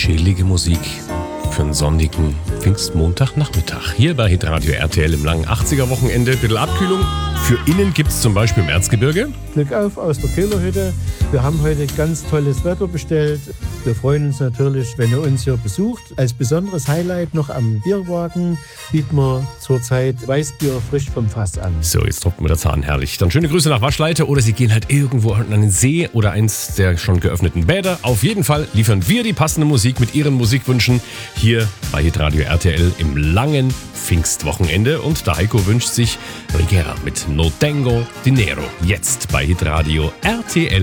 chillige Musik für einen sonnigen Pfingstmontagnachmittag. Hier bei Hitradio RTL im langen 80er-Wochenende. Ein bisschen Abkühlung. Für innen gibt es zum Beispiel im Erzgebirge. Glück auf aus der Köhlerhütte. Wir haben heute ganz tolles Wetter bestellt. Wir freuen uns natürlich, wenn ihr uns hier besucht. Als besonderes Highlight noch am Bierwagen bieten wir zurzeit Weißbier frisch vom Fass an. So, jetzt tropft mir der Zahn, herrlich. Dann schöne Grüße nach Waschleite oder Sie gehen halt irgendwo an den See oder eins der schon geöffneten Bäder. Auf jeden Fall liefern wir die passende Musik mit Ihren Musikwünschen hier bei Hitradio RTL im langen Pfingstwochenende. Und der Heiko wünscht sich Rigera mit No Tengo Dinero. Jetzt bei Hitradio RTL.